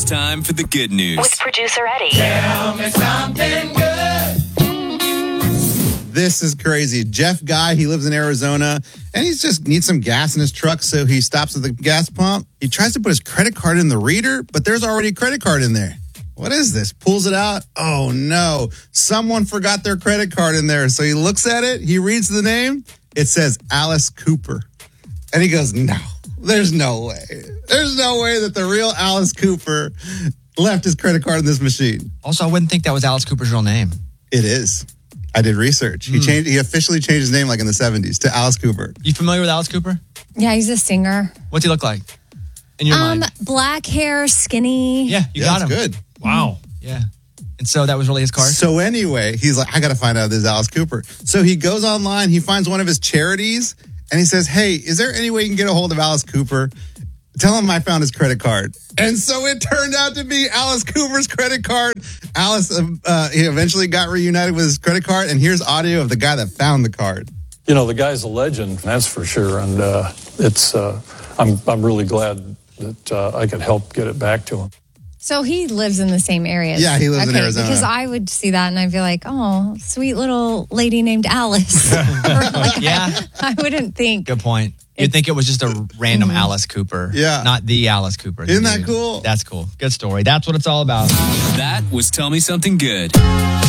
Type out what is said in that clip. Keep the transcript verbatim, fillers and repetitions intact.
time for the good news. With producer Eddie. Tell me something good. This is crazy. Jeff Guy, he lives in Arizona, and he just needs some gas in his truck, so he stops at the gas pump. He tries to put his credit card in the reader, but there's already a credit card in there. What is this? Pulls it out. Oh, no. Someone forgot their credit card in there. So he looks at it. He reads the name. It says Alice Cooper. And he goes, no, there's no way. There's no way that the real Alice Cooper left his credit card in this machine. Also, I wouldn't think that was Alice Cooper's real name. It is. I did research. He Mm. changed. He officially changed his name like in the seventies to Alice Cooper. You familiar with Alice Cooper? Yeah, he's a singer. What's he look like? In your Um, mind? black hair, skinny. Yeah, you Yeah, got that's him. good. Wow. Yeah. And so that was really his card? So anyway, he's like, I got to find out if this is Alice Cooper. So he goes online. He finds one of his charities, and he says, hey, is there any way you can get a hold of Alice Cooper? Tell him I found his credit card. And so it turned out to be Alice Cooper's credit card. Alice, uh, he eventually got reunited with his credit card. And here's audio of the guy that found the card. You know, the guy's a legend, that's for sure. And uh, it's, uh, I'm, I'm really glad that uh, I could help get it back to him. So he lives in the same area. Yeah, he lives in Okay, Arizona. Because I would see that and I'd be like, oh, sweet little lady named Alice. Or like, Yeah. I wouldn't think. Good point. You'd think it was just a random Alice Cooper. Yeah. Not the Alice Cooper. Isn't that cool? That's cool. Good story. That's what it's all about. That was Tell Me Something Good.